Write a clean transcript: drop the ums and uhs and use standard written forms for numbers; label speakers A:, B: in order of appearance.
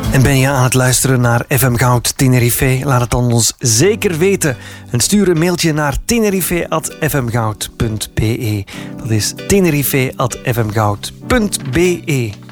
A: En ben je aan het luisteren naar FM Goud Tenerife? Laat het dan ons zeker weten. En stuur een mailtje naar tenerife@fmgoud.be. Dat is tenerife@fmgoud.be.